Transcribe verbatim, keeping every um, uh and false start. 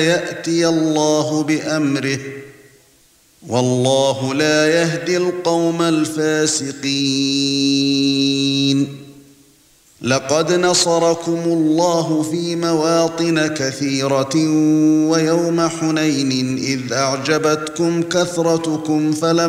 يأتي الله بأمره والله لا يهدي القوم الفاسقين. لقد نصركم الله في مواطن كثيرة ويوم حنين إذ أعجبتكم كثرتكم فلم